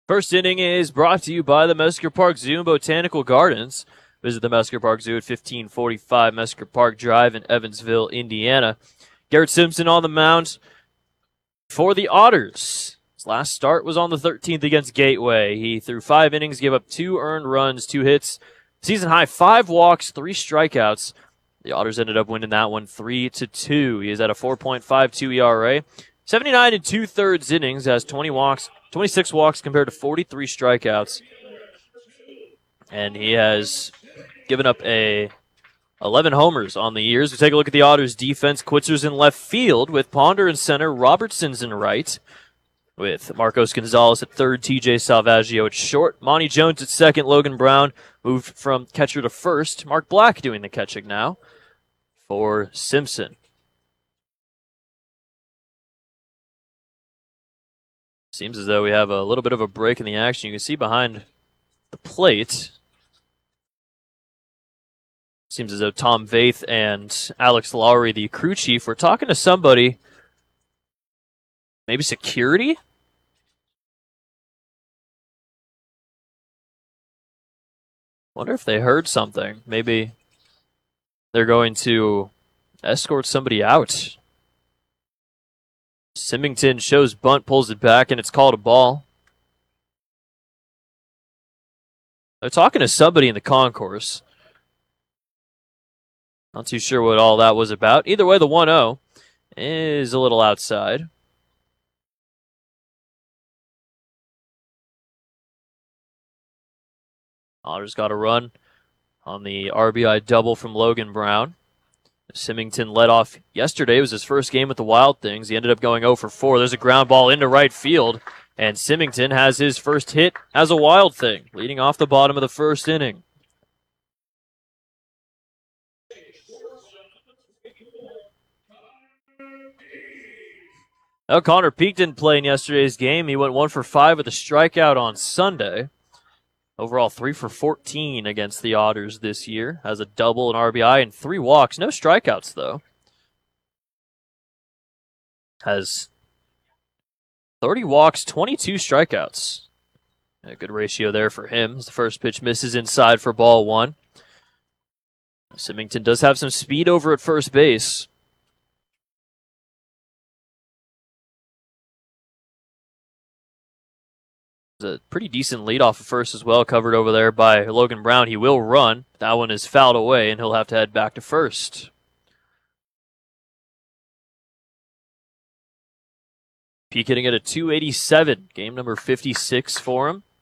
First inning is brought to you by the Mesker Park Zoo and Botanical Gardens. Visit the Mesker Park Zoo at 1545 Mesker Park Drive in Evansville, Indiana. Garrett Simpson on the mound for the Otters. His last start was on the 13th against Gateway. He threw 5 innings, gave up 2 earned runs, 2 hits, season high 5 walks, 3 strikeouts. The Otters ended up winning that one 3-2. He is at a 4.52 ERA. 79 and 2/3 innings, has 26 walks compared to 43 strikeouts. And he has given up 11 homers on the years. We take a look at the Otters defense. Quitzer's in left field with Ponder in center, Robertson's in right, with Marcos Gonzalez at third, TJ Salvaggio at short, Monty Jones at second, Logan Brown moved from catcher to first, Mark Black doing the catching now for Simpson. Seems as though we have a little bit of a break in the action. You can see behind the plate. Seems as though Tom Vaith and Alex Lowry, the crew chief, were talking to somebody. Maybe security? Wonder if they heard something. Maybe they're going to escort somebody out. Symington shows bunt, pulls it back, and it's called a ball. They're talking to somebody in the concourse. Not too sure what all that was about. Either way, the 1-0 is a little outside. Otters got a run on the RBI double from Logan Brown. Symington led off yesterday. It was his first game with the Wild Things. He ended up going 0 for 4. There's a ground ball into right field, and Symington has his first hit as a Wild Thing, leading off the bottom of the first inning. Now, Connor Peak didn't play in yesterday's game. He went 1 for 5 with a strikeout on Sunday. Overall, 3 for 14 against the Otters this year. Has a double, an RBI, and 3 walks. No strikeouts, though. Has 30 walks, 22 strikeouts. A good ratio there for him. The first pitch misses inside for ball 1. Symington does have some speed over at first base. A pretty decent lead off of first as well, covered over there by Logan Brown. He will run. That one is fouled away, and he'll have to head back to first. Peak hitting at a 287, game number 56 for him.